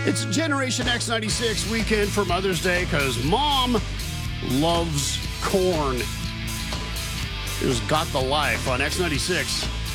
It's Generation X96 weekend for Mother's Day because Mom loves corn. It was Got the Life on X96.